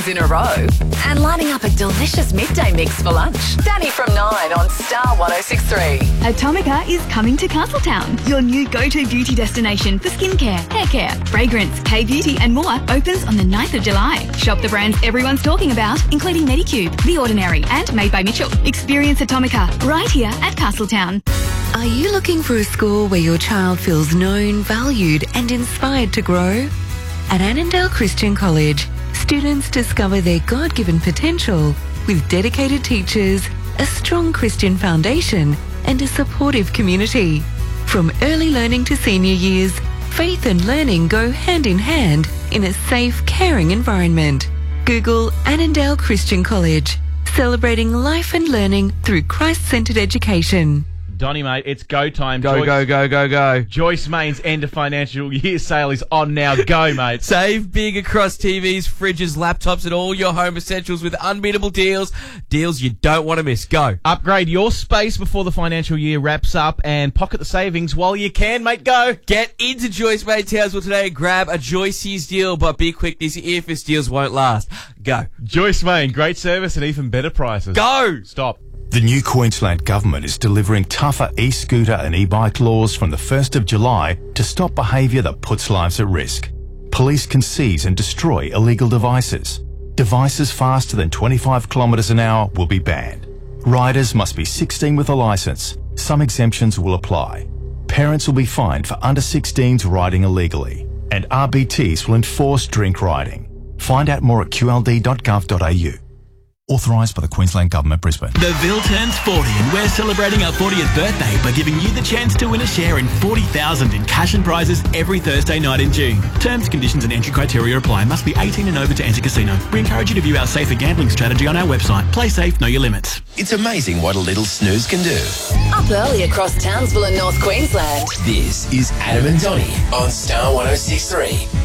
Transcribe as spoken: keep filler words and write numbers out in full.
mornings in a row and lining up a delicious midday mix for lunch. Danny from nine on Star one oh six three. Atomica is coming to Castletown, your new go-to beauty destination for skincare, hair care, fragrance, K-beauty and more opens on the ninth of July. Shop the brands everyone's talking about, including Medicube, The Ordinary and Made by Mitchell. Experience Atomica right here at Castletown. Are you looking for a school where your child feels known, valued and inspired to grow? At Annandale Christian College, students discover their God-given potential with dedicated teachers, a strong Christian foundation and a supportive community. From early learning to senior years, faith and learning go hand in hand in a safe, caring environment. Google Annandale Christian College, celebrating life and learning through Christ-centred education. Donny, mate, it's go time. Go, Joyce, go, go, go, go. Joyce Main's end of financial year sale is on now. Go, mate. Save big across T Vs, fridges, laptops and all your home essentials with unbeatable deals. Deals you don't want to miss. Go. Upgrade your space before the financial year wraps up and pocket the savings while you can, mate. Go. Get into Joyce Main Townsville today and grab a Joyce's deal, but be quick, these earfist deals won't last. Go. Joyce Main, great service and even better prices. Go. Stop. The new Queensland Government is delivering tougher e-scooter and e-bike laws from the first of July to stop behaviour that puts lives at risk. Police can seize and destroy illegal devices. Devices faster than twenty-five kilometres an hour will be banned. Riders must be sixteen with a licence. Some exemptions will apply. Parents will be fined for under sixteens riding illegally. And R B Ts will enforce drink riding. Find out more at q l d dot gov dot a u. Authorised by the Queensland Government, Brisbane. The Ville turns forty and we're celebrating our fortieth birthday by giving you the chance to win a share in forty thousand dollars in cash and prizes every Thursday night in June. Terms, conditions and entry criteria apply. Must be eighteen and over to enter casino. We encourage you to view our safer gambling strategy on our website. Play safe, know your limits. It's amazing what a little snooze can do. Up early across Townsville and North Queensland. This is Adam and Donny on Star one oh six three.